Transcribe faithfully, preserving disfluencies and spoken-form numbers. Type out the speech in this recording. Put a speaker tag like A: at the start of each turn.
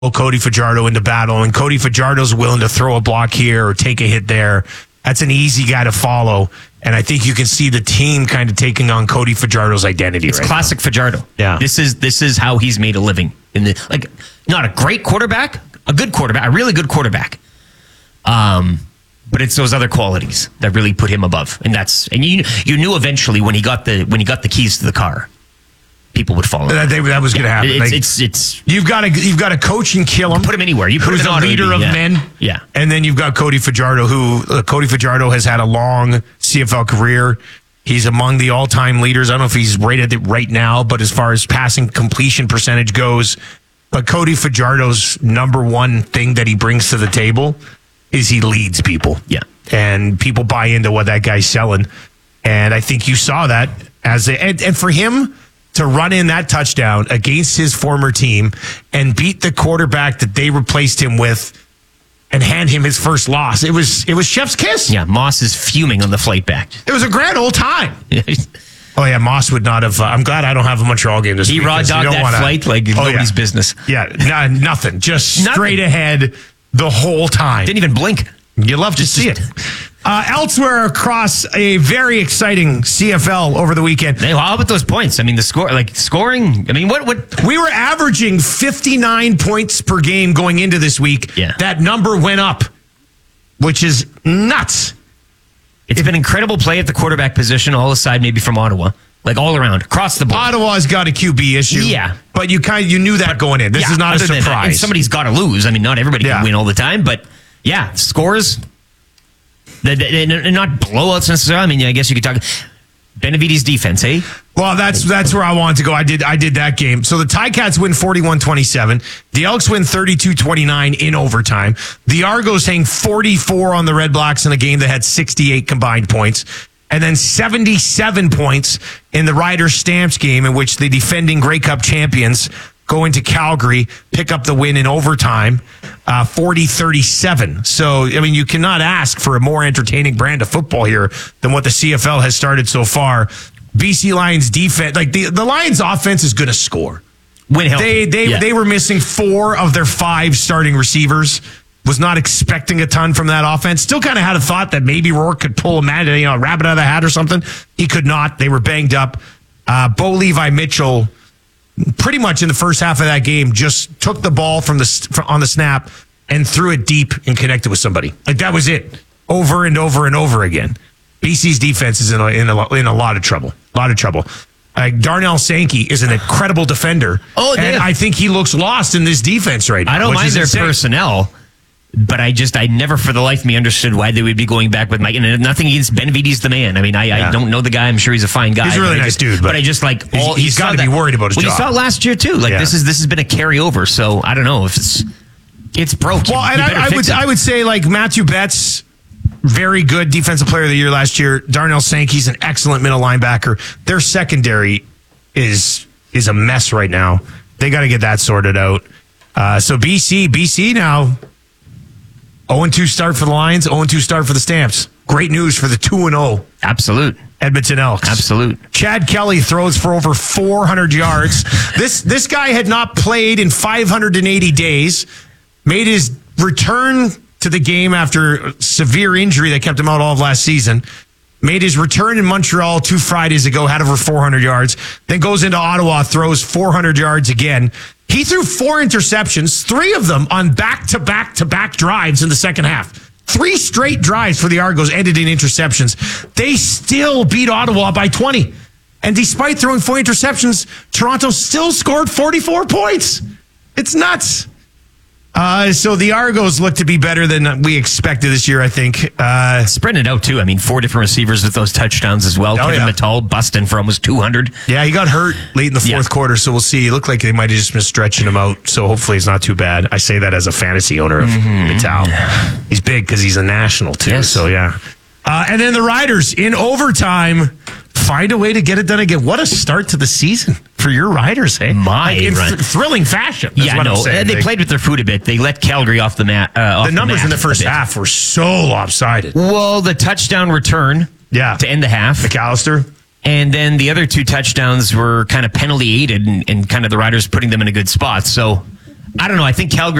A: Cody Fajardo into battle, and Cody Fajardo's willing to throw a block here or take a hit there, that's an easy guy to follow. And I think you can see the team kind of taking on Cody Fajardo's identity.
B: It's
A: right
B: classic
A: now.
B: Fajardo.
A: Yeah.
B: This is this is how he's made a living. In the like, not a great quarterback, a good quarterback, a really good quarterback. Um, but it's those other qualities that really put him above. And that's and you you knew eventually when he got the when he got the keys to the car, people would follow.
A: That, that was going to happen.
B: It's,
A: like,
B: it's it's
A: you've got to you've got to coach and kill him.
B: Put him anywhere. You put
A: who's
B: him in
A: a
B: auto,
A: leader of
B: yeah.
A: men.
B: Yeah,
A: and then you've got Cody Fajardo, who uh, Cody Fajardo has had a long C F L career. He's among the all-time leaders. I don't know if he's rated it right now, but as far as passing completion percentage goes, but Cody Fajardo's number one thing that he brings to the table is he leads people.
B: Yeah,
A: and people buy into what that guy's selling. And I think you saw that as a, and, and for him to run in that touchdown against his former team and beat the quarterback that they replaced him with and hand him his first loss. It was it was chef's kiss.
B: Yeah, Moss is fuming on the flight back.
A: It was a grand old time. Oh, yeah, Moss would not have. Uh, I'm glad I don't have a Montreal game this
B: he
A: week.
B: He raw dogged that
A: wanna,
B: flight like
A: oh,
B: nobody's
A: yeah.
B: business.
A: Yeah, no, nothing. Just
B: nothing.
A: Straight ahead the whole time.
B: Didn't even blink.
A: You love to see it. Uh, elsewhere across a very exciting C F L over the weekend.
B: Hey, how about those points? I mean, the score, like scoring. I mean, what? What?
A: We were averaging fifty-nine points per game going into this week.
B: Yeah.
A: That number went up, which is nuts.
B: It's been incredible play at the quarterback position, all aside maybe from Ottawa, like all around, across the board.
A: Ottawa's got a Q B issue.
B: Yeah.
A: But you kind of, you knew that going in. This
B: yeah,
A: is not a
B: surprise.
A: surprise.
B: And somebody's got to lose. I mean, not everybody
A: yeah.
B: can win all the time, but yeah, scores. The, the, the, not blowouts necessarily. I mean, I guess you could talk Benavides' defense, eh?
A: Well, that's that's where I wanted to go. I did I did that game. So the Ticats win forty-one twenty-seven. The Elks win thirty-two twenty-nine in overtime. The Argos hang forty-four on the Red Blacks in a game that had sixty-eight combined points. And then seventy-seven points in the Riders Stamps game, in which the defending Grey Cup champions go into Calgary, pick up the win in overtime, uh, forty thirty-seven. So, I mean, you cannot ask for a more entertaining brand of football here than what the C F L has started so far. B C Lions defense, like the, the Lions offense is going to score.
B: Win healthy.
A: They, they,
B: yeah.
A: they were missing four of their five starting receivers. Was not expecting a ton from that offense. Still kind of had a thought that maybe Rourke could pull a man, you know, a rabbit out of the hat or something. He could not. They were banged up. Uh, Bo Levi Mitchell, pretty much in the first half of that game, just took the ball from the on the snap and threw it deep and connected with somebody. Like that was it, over and over and over again. B C's defense is in a, in a, in a lot of trouble. A lot of trouble. Like Darnell Sankey is an incredible defender.
B: Oh,
A: and I think he looks lost in this defense right now.
B: I don't mind their
A: insane.
B: personnel. But I just, I never for the life of me understood why they would be going back with Mike. And nothing against Benavides, the man. I mean, I, yeah. I don't know the guy. I'm sure he's a fine guy.
A: He's a really nice
B: just,
A: dude.
B: But,
A: but
B: I just like, all,
A: he's got to be worried about his
B: well,
A: job.
B: You saw it last year too. Like yeah. this is, this has been a carryover. So I don't know if it's, it's broke.
A: Well,
B: you,
A: and
B: you
A: I, I would,
B: it.
A: I would say like Matthew Betts, very good defensive player of the year last year. Darnell Sankey's an excellent middle linebacker. Their secondary is, is a mess right now. They got to get that sorted out. Uh, so B C, B C now, oh and two start for the Lions, oh and two start for the Stamps. Great news for the two and oh.
B: Absolute.
A: Edmonton Elks.
B: Absolute.
A: Chad Kelly throws for over four hundred yards. This this guy had not played in five hundred eighty days. Made his return to the game after severe injury that kept him out all of last season. Made his return in Montreal two Fridays ago, had over four hundred yards. Then goes into Ottawa, throws four hundred yards again. He threw four interceptions, three of them on back-to-back-to-back drives in the second half. Three straight drives for the Argos ended in interceptions. They still beat Ottawa by twenty. And despite throwing four interceptions, Toronto still scored forty-four points. It's nuts. Uh, so the Argos look to be better than we expected this year, I think. Uh,
B: Spreading it out, too. I mean, four different receivers with those touchdowns as well.
A: Oh,
B: Kevin
A: yeah.
B: Mattal busting for almost two hundred.
A: Yeah, he got hurt late in the fourth
B: yeah.
A: quarter, so we'll see. It looked like they might have just been stretching him out, so hopefully it's not too bad. I say that as a fantasy owner of mm-hmm. Mattal. He's big because he's a national, too,
B: yes.
A: so yeah. Uh, and then the Riders, in overtime, find a way to get it done again. What a start to the season for your Riders, hey?
B: My
A: like in
B: run.
A: th- thrilling fashion. That's
B: yeah,
A: what
B: no,
A: I'm saying.
B: they,
A: they
B: played with their foot a bit. They let Calgary off the mat. Uh, off
A: the numbers
B: the
A: in the first half were so lopsided.
B: Well, the touchdown return
A: yeah.
B: to end the half.
A: McAllister.
B: And then the other two touchdowns were kind of penalty aided and, and kind of the Riders putting them in a good spot. So I don't know. I think Calgary